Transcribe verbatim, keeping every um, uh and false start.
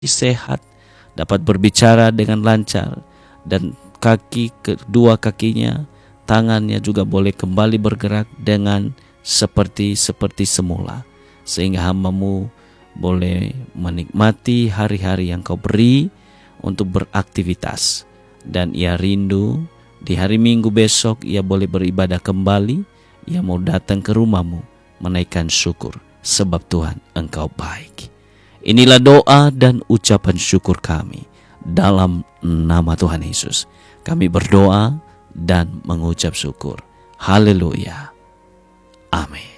sehat, dapat berbicara dengan lancar, dan kaki kedua kakinya, tangannya juga boleh kembali bergerak dengan seperti seperti semula, sehingga hamba-Mu boleh menikmati hari-hari yang Kau beri untuk beraktivitas. Dan ia rindu di hari Minggu besok ia boleh beribadah kembali. Ia mau datang ke rumah-Mu menaikkan syukur, sebab Tuhan Engkau baik. Inilah doa dan ucapan syukur kami dalam nama Tuhan Yesus. Kami berdoa dan mengucap syukur. Haleluya. Amin.